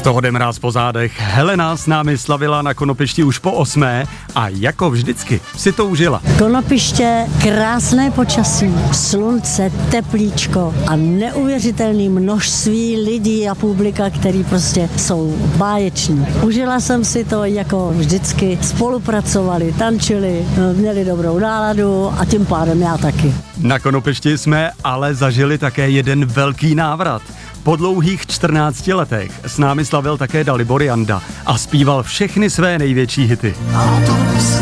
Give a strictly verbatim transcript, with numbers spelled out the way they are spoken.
toho jdem ráz po zádech. Helena s námi slavila na Konopišti už po osmé a jako vždycky si to užila. Konopiště, krásné počasí, slunce, teplíčko a neuvěřitelné množství lidí a publika, který prostě jsou báječní. Užila jsem si to jako vždycky, spolupracovali, tančili, měli dobrou náladu a tím pádem já taky. Na Konopišti jsme ale zažili také jeden velký návrat. Po dlouhých čtrnácti letech s námi slavil také Dalibor Janda a zpíval všechny své největší hity.